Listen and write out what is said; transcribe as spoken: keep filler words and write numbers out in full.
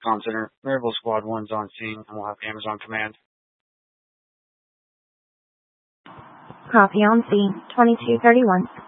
Comm Center. Maryville Squad one's on scene, and we'll have cameras on command. Copy on scene, twenty-two thirty-one.